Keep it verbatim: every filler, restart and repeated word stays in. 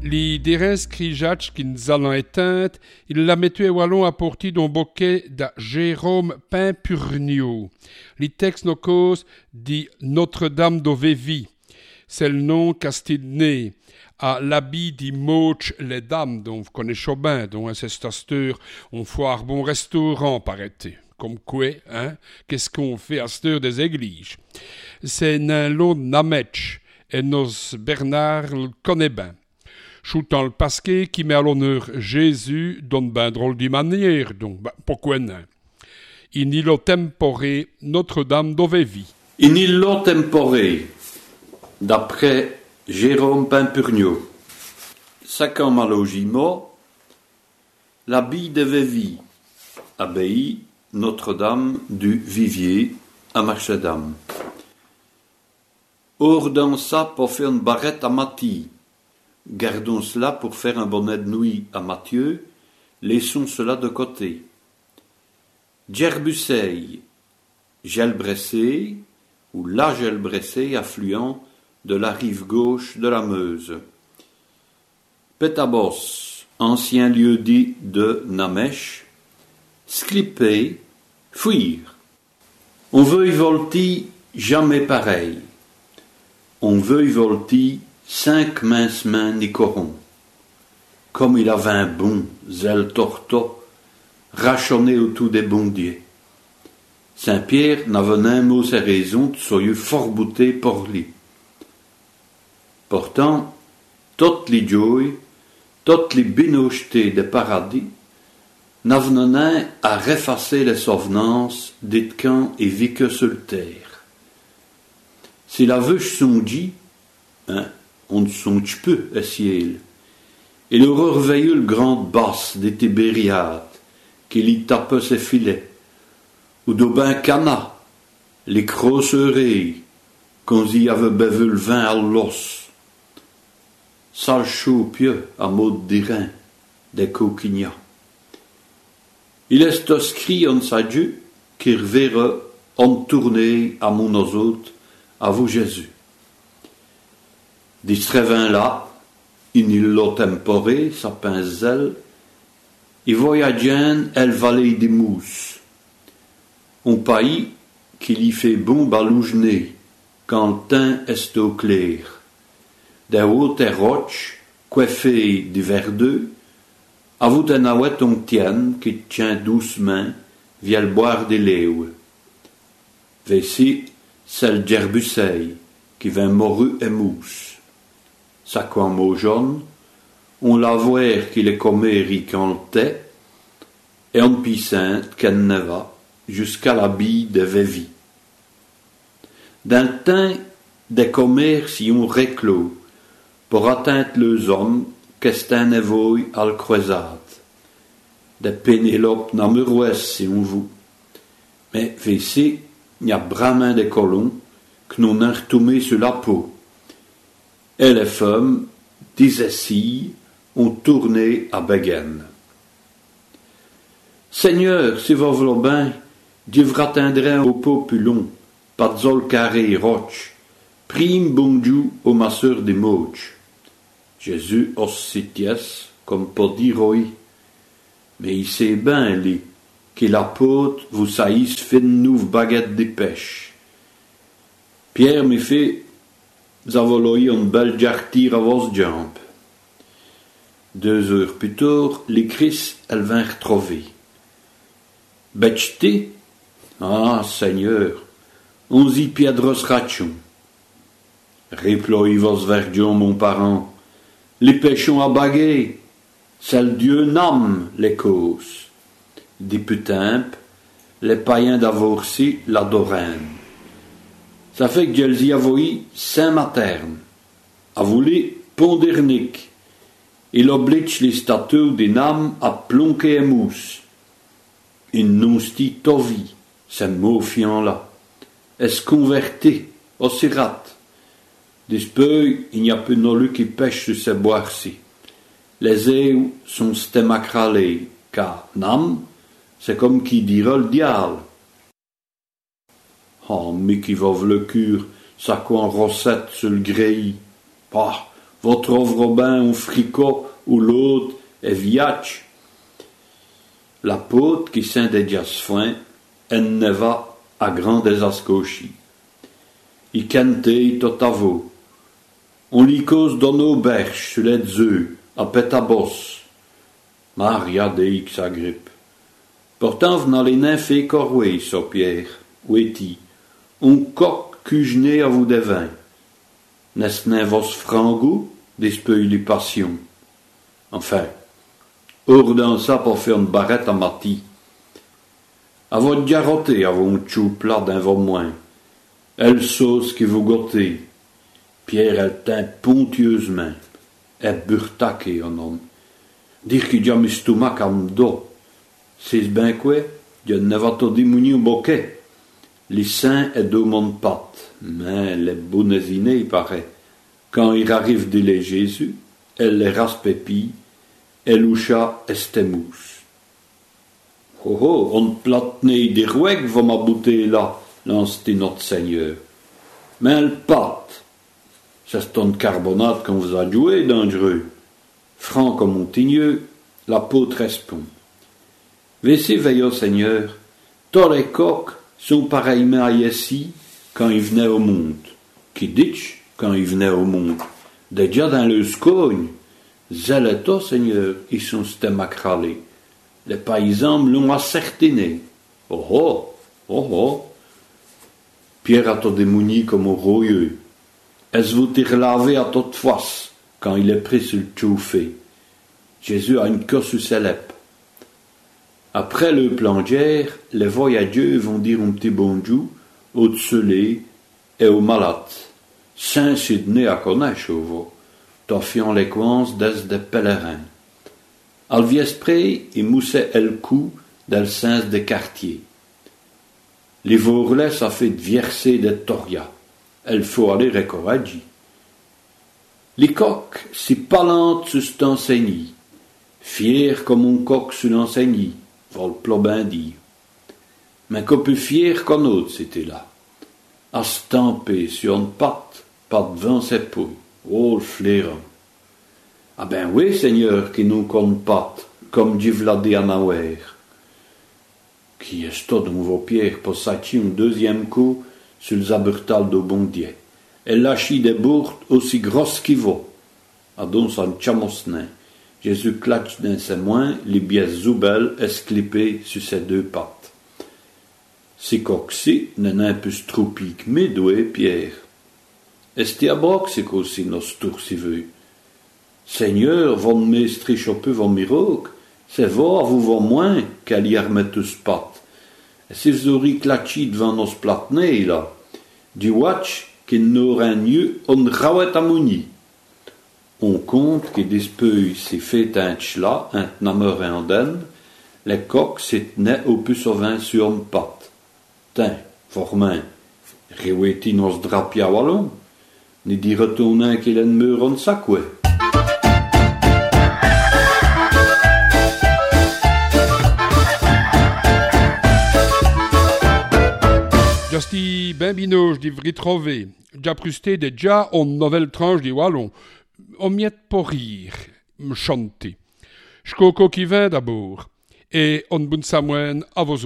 Li deres crijats qu'ils allant éteinte, il la mettue wallon apporti d'un bouquet da Jérôme Pimpurnio. Li texte no cause di Notre-Dame d'Ovévi. C'est le nom castidné à l'habit di Moch les dames, dont vous connaissez bien, dont ancestasteur on foire bon restaurant, paraît-il. Comme quoi, hein, qu'est-ce qu'on fait à cette heure des églises? C'est un lot Nametch, et nos Bernard le connaît bien. Choutant le pasquet qui met à l'honneur Jésus, donne ben drôle de manière, donc ben, pourquoi non? In illo tempore Notre-Dame d'Ovévi. In illo tempore, d'après Jérôme Pimpurnio. Sacam malogimo, l'abbaye de Vévi, abbaye Notre-Dame du Vivier à Marchedam. Or dans ça pour faire une barrette à Mathie. Gardons cela pour faire un bonnet de nuit à Mathieu, laissons cela de côté. Djerbuseil, Gelbressé, ou la Gelbressé, affluent de la rive gauche de la Meuse. Pétabos, ancien lieu-dit de Namèche, Sclipé, fuir. On veut y volti jamais pareil. On veut y volti cinq minces mains Nicoron. Comme il avait un bon zèle torto, rachonné autour des bondiers. Saint-Pierre n'avait un mot ses raisons de soyeux fort bouté pour lui. Pourtant, toutes les joies, toutes les binochetés des paradis, n'avaient à refasser les souvenances d'Itcan et Vique sur terre. Si la veuche songe, hein, on ne songe peu à ciel, et le reveilleux le grande basse des Tibériades, qui lui tapait ses filets, ou d'Aubin Cana, les crosseries, qu'on y avait bevu le vin à l'os, sale chaud pieux à mode d'airain, des coquignats. Il est inscrit en sa Dieu, qui reverra en tournée à mon autres, à vous Jésus. Distrévin là, in illo tempore, sa pinzel, et voyageant elle vallée des mousses. On pays qu'il y fait bon balougener, quand le teint est au clair. Des hautes roches, coiffées de verdeux, à vous d'un ouet on tienne, qui tient doucement, vient boire des léos. Vessi, c'est le Djerbuseil, qui vint morue et mousse. Sa coin jaune, on la voit qu'il est comme quand le thé, et on pissante qu'elle ne va, jusqu'à la bille de Vévi. Dans le temps des commerces y ont réclos, pour atteindre les hommes, qu'est un évoy à la croisade. Des Pénélope n'amoureux si on vous. Mais, vessi, il y a bramin des colons, que nous n'en retombé sur la peau. Et les femmes, disaient si, ont tourné à Beguen. Seigneur, si vous voulez bien, Dieu vous atteindra au populon, Padzol carré roche, prime bonjou au masseur des moches. Jésus ossities, comme pour dire oui. Mais il sait bien, lui, que l'apôtre vous saïsse fait une nouve baguette de pêche. Pierre me fait, vous avez une belle jartire à vos jambes. Deux heures plus tard, les Christ, elle vint retrouver. Bêcheté? Ah, Seigneur, on y piedros rachon. Réploie vos verdions, mon parent. Les pêchons à baguer, c'est le Dieu nomme les causes. Des putains, les païens d'avorci l'adorent. Ça fait que j'elles y avoie Saint-Materne, a voulu Pondernic, il oblige les statues des names à plonquer et mousse. Une non-sti tovi, c'est mot fiant là, est-ce converti, au sirat. D'espeuil, il n'y a plus nolu qui pêche sur ces bois-ci. Les éaux sont stémacralés, car nam, c'est comme qui dira le diable. Oh, mais qui va le cure, ça quoi en recette sur le gréillis. Ah, Votre Robin un fricot ou l'autre est viatch. La pote qui sent des jasfoin, en ne va à grand désascochi. I kente totavo. On li cause dans nos berches, sur les œufs, à pétabos. Maria deix s'agrippe. Pourtant venant les nymphes et corway, so Pierre, oueti. On coq cugené à vous des vins. N'est-ce n'est vos frangou, dispeuille les passions. Enfin, hors dans ça pour faire une barrette à mati. À votre garroté, à vos chou plat d'un vos moins. Elle sauce qui vous gâtez. Pierre, elle teint pontieusement. Elle burtaqué, en homme. Dire qu'il y a mis stomac à m'do. C'est ben quoi? Il y a nevato di mouni au bokeh. Les saints et deux mon pattes. Mais les bonnesinés, il paraît. Quand il arrive de les Jésus, elle les raspépille, elle oucha estemous. Oh oh, on platne des rouecs va ma bouteille là, lance notre Seigneur. Mais elle pâte. C'est ton carbonate qu'on vous a joué, dangereux. Franc comme Montigneux, l'apôtre répond. Vessez veille au Seigneur, tous les coqs sont pareillement à Yessi quand ils venaient au monde. Qui ditch quand ils venaient au monde? Déjà dans le scogne, zèleto Seigneur, ils sont stémacralés. Les paysans l'ont ascertiné. Oh oh, oh oh. Pierre a tout démouni comme au royeux. Est-ce vous tire lavé à toute face quand il est pris sur le chauffé? Jésus a une queue sur ses lèvres. Après le plangère, les voyageurs vont dire un petit bonjour aux soleil et aux malades. Saint-Sidney à connaître, vous, toffiant les coins des des pèlerins. Al viespre, il moussait el cou del sens des quartiers. Les vourlets, ça fait verser des toria. Elle faut aller récorager. Les coqs, si palantes sur cet enseigni, fiers comme un coq sur l'enseigni, vol plobin dire. Mais qu'un peu fier qu'un autre, c'était là. À stamper sur une patte, pas devant ses pouilles. Oh, le flairant. Ah ben oui, Seigneur, qui nous compte patte, comme dit Vladé à Naouer. Qui est-ce de nouveau Pierre pour s'attirer un deuxième coup sur le zaburtal de Bondier. Elle lâchit des bourtes aussi grosses qu'il vaut. À don son chamosnin. Jésus clatche dans ses mains, les biais zoubelles esclipées sur ses deux pattes. Si coxi n'en a un peu stroupique, mais doué Pierre. Est-ce à broc, c'est qu'aussi nos tours si veut. Seigneur, von meistri chope von miroc, c'est voir vous vont moins qu'à l'y remettre tous pattes. Et si vous auriez clatchi devant nos platnés, là, du watch qui n'aurait mieux on rawet à mouni. On compte que dispeuille s'est fait un tchla, un namer et un den, les coqs s'est tenaient au plus sauvin sur une patte. Tiens, formin, réouéti nos drapia wallon, ni dit retourner qu'il est meur en sacoué. Jasti ben binoche di ritrover, già prusté de già on nouvelle tranche di wallon, on miette pour rire, me chanter. J'coco qui vint d'abord, et on bon samoine à vos